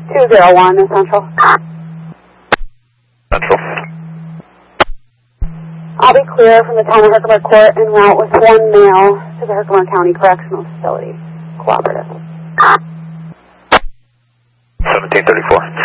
201 Central. Central. I'll be clear from the town of Herkimer Court en route with one male to the Herkimer County Correctional Facility. Cooperative. 1734.